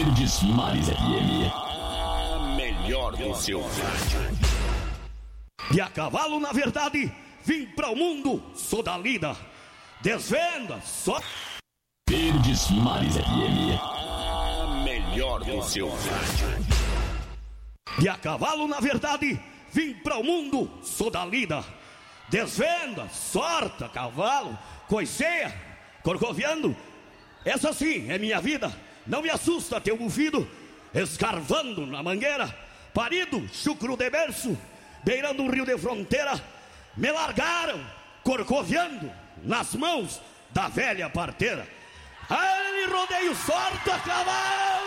Verdes Mares FM. A melhor do seu rádio. E a cavalo, na verdade, vim para o mundo, sou da lida. Desvenda, só. Verdes Mares FM. A melhor do seu rádio. E a cavalo, na verdade, vim para o mundo, sou da lida. Desvenda, sorta, cavalo, coiceia, corcoviando. Essa sim é minha vida. Não me assusta teu bufido, escarvando na mangueira. Parido, chucro de berço, beirando um rio de fronteira. Me largaram, corcoviando nas mãos da velha parteira. Ai, rodeio, sorta, cavalo.